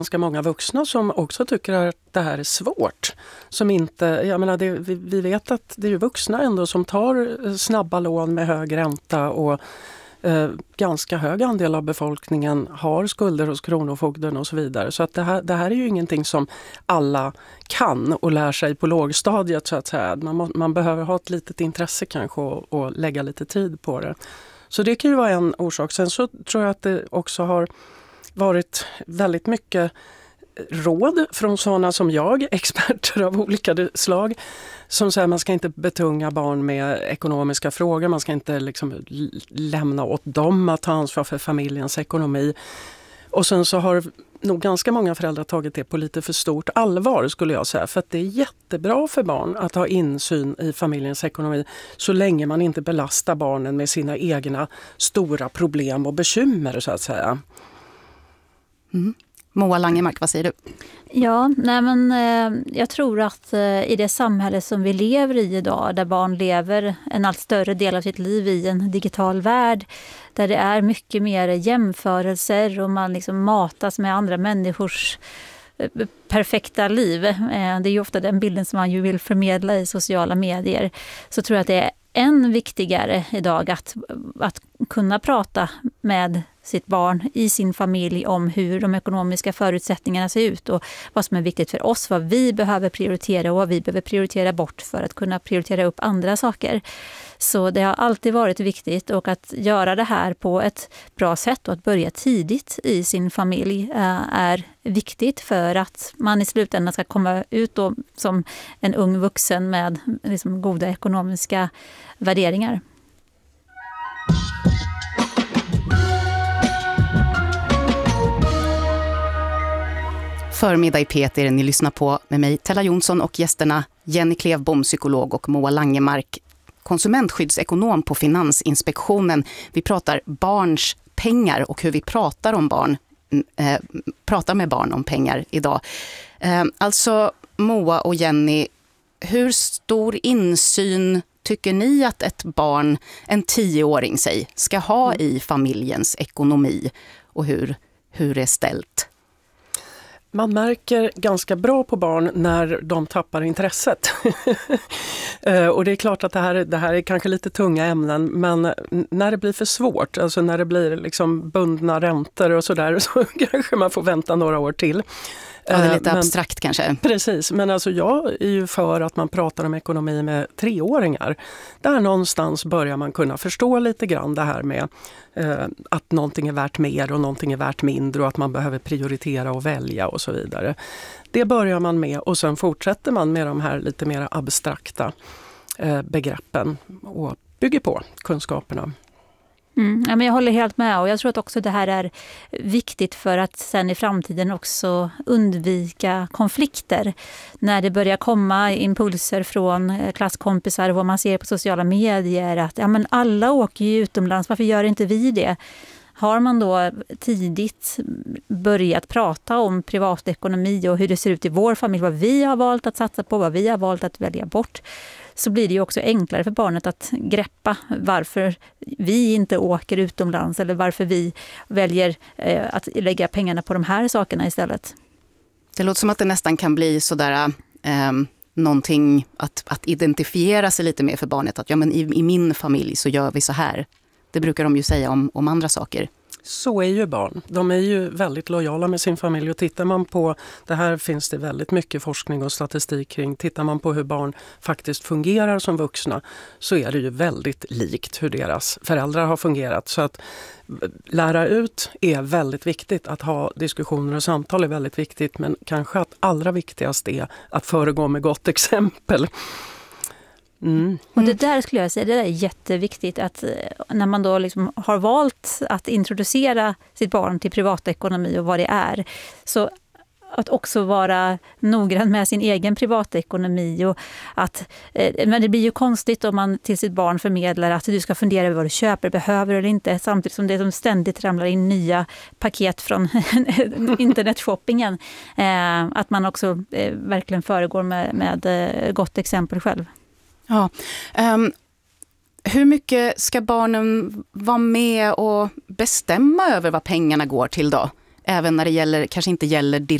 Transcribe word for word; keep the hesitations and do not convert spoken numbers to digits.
ganska många vuxna som också tycker att det här är svårt. Som inte, jag menar det, vi, vi vet att det är ju vuxna ändå som tar snabba lån med hög ränta och eh, ganska hög andel av befolkningen har skulder hos kronofogden och så vidare. Så att det här, det här är ju ingenting som alla kan och lär sig på lågstadiet så att säga. Man, må, man behöver ha ett litet intresse kanske och, och lägga lite tid på det. Så det kan ju vara en orsak. Sen så tror jag att det också har varit väldigt mycket råd från sådana som jag, experter av olika slag, som säger att man ska inte betunga barn med ekonomiska frågor, man ska inte liksom lämna åt dem att ta ansvar för familjens ekonomi. Och sen så har nog ganska många föräldrar tagit det på lite för stort allvar skulle jag säga, för att det är jättebra för barn att ha insyn i familjens ekonomi så länge man inte belastar barnen med sina egna stora problem och bekymmer så att säga. Mm. Moa Langemark, vad säger du? Ja, nej men eh, jag tror att eh, i det samhälle som vi lever i idag, där barn lever en allt större del av sitt liv i en digital värld, där det är mycket mer jämförelser och man liksom matas med andra människors eh, perfekta liv. Eh, det är ju ofta den bilden som man ju vill förmedla i sociala medier. Så tror jag att det är än viktigare idag att, att kunna prata med sitt barn i sin familj om hur de ekonomiska förutsättningarna ser ut och vad som är viktigt för oss, vad vi behöver prioritera och vad vi behöver prioritera bort för att kunna prioritera upp andra saker. Så det har alltid varit viktigt, och att göra det här på ett bra sätt och att börja tidigt i sin familj är viktigt för att man i slutändan ska komma ut då som en ung vuxen med liksom goda ekonomiska värderingar. Förmiddag i P T ni lyssnar på med mig Tella Jonsson och gästerna Jenny Klevbom, psykolog, och Moa Langemark, konsumentskyddsekonom på Finansinspektionen. Vi pratar barns pengar och hur vi pratar om barn, eh, pratar med barn om pengar idag. Eh, alltså Moa och Jenny, hur stor insyn tycker ni att ett barn, en tioåring säg, ska ha i familjens ekonomi, och hur, hur är ställt? Man märker ganska bra på barn när de tappar intresset. Och det är klart att det här, det här är kanske lite tunga ämnen, men när det blir för svårt, alltså när det blir liksom bundna räntor och sådär, så kanske man får vänta några år till. Ja, det är lite men, abstrakt kanske. Precis, men alltså jag är ju för att man pratar om ekonomi med treåringar. Där någonstans börjar man kunna förstå lite grann det här med eh, att någonting är värt mer och någonting är värt mindre och att man behöver prioritera och välja och så vidare. Det börjar man med, och sen fortsätter man med de här lite mer abstrakta eh, begreppen och bygger på kunskaperna. Mm, ja, men jag håller helt med, och jag tror att också det här är viktigt för att sen i framtiden också undvika konflikter. När det börjar komma impulser från klasskompisar och vad man ser på sociala medier att ja, men alla åker ju utomlands, varför gör inte vi det? Har man då tidigt börjat prata om privatekonomi och hur det ser ut i vår familj, vad vi har valt att satsa på, vad vi har valt att välja bort, så blir det ju också enklare för barnet att greppa varför vi inte åker utomlands eller varför vi väljer eh, att lägga pengarna på de här sakerna istället. Det låter som att det nästan kan bli sådär eh, någonting att, att identifiera sig lite mer för barnet. Att ja, men i, i min familj så gör vi så här. Det brukar de ju säga om, om andra saker. Så är ju barn. De är ju väldigt lojala med sin familj, och tittar man på, det här finns det väldigt mycket forskning och statistik kring, tittar man på hur barn faktiskt fungerar som vuxna så är det ju väldigt likt hur deras föräldrar har fungerat. Så att lära ut är väldigt viktigt, att ha diskussioner och samtal är väldigt viktigt, men kanske att allra viktigast är att föregå med gott exempel. Mm. Och det där skulle jag säga, det är jätteviktigt att när man då liksom har valt att introducera sitt barn till privatekonomi och vad det är, så att också vara noggrann med sin egen privatekonomi. Och att, men det blir ju konstigt om man till sitt barn förmedlar att du ska fundera över vad du köper, behöver eller inte, samtidigt som det som ständigt ramlar in nya paket från internetshoppingen. Att man också verkligen föregår med, med gott exempel själv. Ja, um, hur mycket ska barnen vara med och bestämma över vad pengarna går till då? även när det gäller, kanske inte gäller